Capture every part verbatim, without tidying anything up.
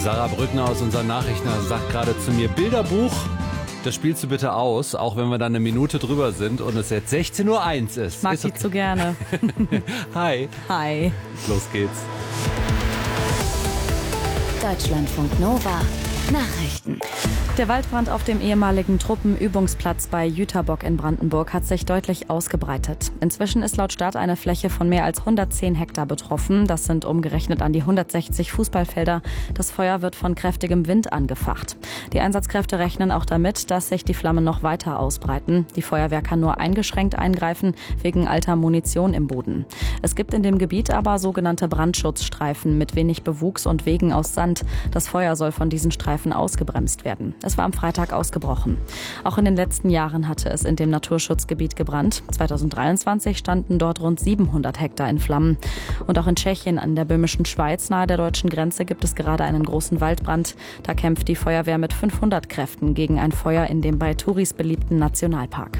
Sarah Brückner aus unseren Nachrichten sagt gerade zu mir, Bilderbuch, das spielst du bitte aus, auch wenn wir dann eine Minute drüber sind und es jetzt sechzehn Uhr eins ist. Mag ist die okay. zu gerne. Hi. Hi. Los geht's. Deutschlandfunk Nova. Nachrichten. Der Waldbrand auf dem ehemaligen Truppenübungsplatz bei Jüterbock in Brandenburg hat sich deutlich ausgebreitet. Inzwischen ist laut Stadt eine Fläche von mehr als hundertzehn Hektar betroffen. Das sind umgerechnet an die hundertsechzig Fußballfelder. Das Feuer wird von kräftigem Wind angefacht. Die Einsatzkräfte rechnen auch damit, dass sich die Flammen noch weiter ausbreiten. Die Feuerwehr kann nur eingeschränkt eingreifen, wegen alter Munition im Boden. Es gibt in dem Gebiet aber sogenannte Brandschutzstreifen mit wenig Bewuchs und Wegen aus Sand. Das Feuer soll von diesen Streifen ausgebremst werden. Es war am Freitag ausgebrochen. Auch in den letzten Jahren hatte es in dem Naturschutzgebiet gebrannt. zweitausenddreiundzwanzig standen dort rund siebenhundert Hektar in Flammen. Und auch in Tschechien an der böhmischen Schweiz nahe der deutschen Grenze gibt es gerade einen großen Waldbrand. Da kämpft die Feuerwehr mit fünfhundert Kräften gegen ein Feuer in dem bei Touris beliebten Nationalpark.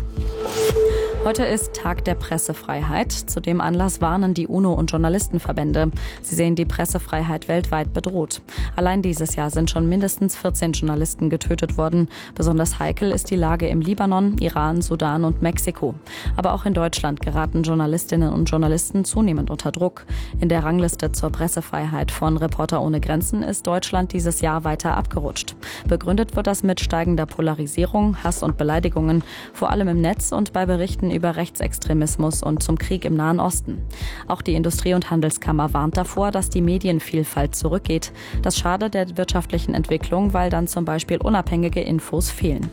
Heute ist Tag der Pressefreiheit. Zu dem Anlass warnen die UNO- und Journalistenverbände. Sie sehen die Pressefreiheit weltweit bedroht. Allein dieses Jahr sind schon mindestens vierzehn Journalisten getötet worden. Besonders heikel ist die Lage im Libanon, Iran, Sudan und Mexiko. Aber auch in Deutschland geraten Journalistinnen und Journalisten zunehmend unter Druck. In der Rangliste zur Pressefreiheit von Reporter ohne Grenzen ist Deutschland dieses Jahr weiter abgerutscht. Begründet wird das mit steigender Polarisierung, Hass und Beleidigungen, vor allem im Netz und bei Berichten über Rechtsextremismus und zum Krieg im Nahen Osten. Auch die Industrie- und Handelskammer warnt davor, dass die Medienvielfalt zurückgeht. Das schadet der wirtschaftlichen Entwicklung, weil dann zum Beispiel unabhängige Infos fehlen.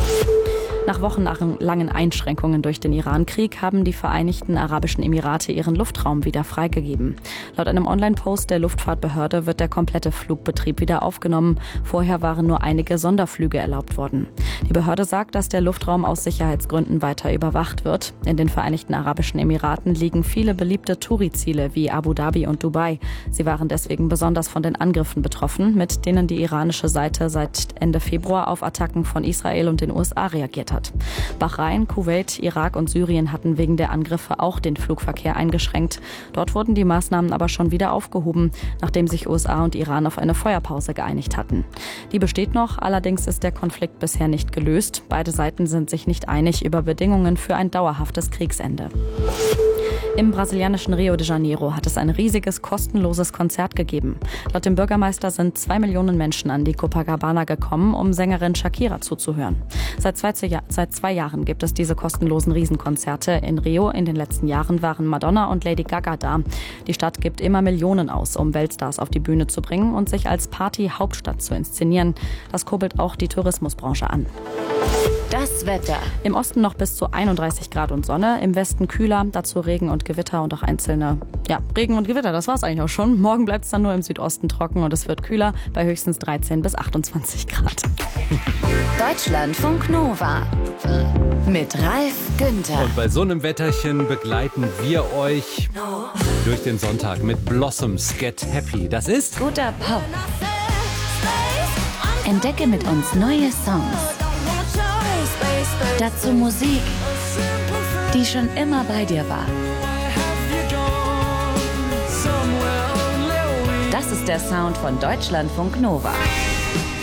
Nach wochenlangen Einschränkungen durch den Iran-Krieg haben die Vereinigten Arabischen Emirate ihren Luftraum wieder freigegeben. Laut einem Online-Post der Luftfahrtbehörde wird der komplette Flugbetrieb wieder aufgenommen. Vorher waren nur einige Sonderflüge erlaubt worden. Die Behörde sagt, dass der Luftraum aus Sicherheitsgründen weiter überwacht wird. In den Vereinigten Arabischen Emiraten liegen viele beliebte Touri-Ziele wie Abu Dhabi und Dubai. Sie waren deswegen besonders von den Angriffen betroffen, mit denen die iranische Seite seit Ende Februar auf Attacken von Israel und den U S A reagiert hat. Bahrain, Kuwait, Irak und Syrien hatten wegen der Angriffe auch den Flugverkehr eingeschränkt. Dort wurden die Maßnahmen aber schon wieder aufgehoben, nachdem sich U S A und Iran auf eine Feuerpause geeinigt hatten. Die besteht noch, allerdings ist der Konflikt bisher nicht gelöst. Beide Seiten sind sich nicht einig über Bedingungen für ein dauerhaftes Kriegsende. Im brasilianischen Rio de Janeiro hat es ein riesiges, kostenloses Konzert gegeben. Laut dem Bürgermeister sind zwei Millionen Menschen an die Copacabana gekommen, um Sängerin Shakira zuzuhören. Seit zwei, seit zwei Jahren gibt es diese kostenlosen Riesenkonzerte in Rio. In den letzten Jahren waren Madonna und Lady Gaga da. Die Stadt gibt immer Millionen aus, um Weltstars auf die Bühne zu bringen und sich als Party-Hauptstadt zu inszenieren. Das kurbelt auch die Tourismusbranche an. Das Wetter. Im Osten noch bis zu einunddreißig Grad und Sonne, im Westen kühler, dazu Regen und Gewitter und auch einzelne, ja, Regen und Gewitter, das war's eigentlich auch schon. Morgen bleibt es dann nur im Südosten trocken und es wird kühler bei höchstens dreizehn bis achtundzwanzig Grad. Deutschlandfunk Nova mit Ralf Günther. Und bei so einem Wetterchen begleiten wir euch durch den Sonntag mit Blossoms Get Happy. Das ist guter Pop. Entdecke mit uns neue Songs. Dazu Musik, die schon immer bei dir war. Das ist der Sound von Deutschlandfunk Nova.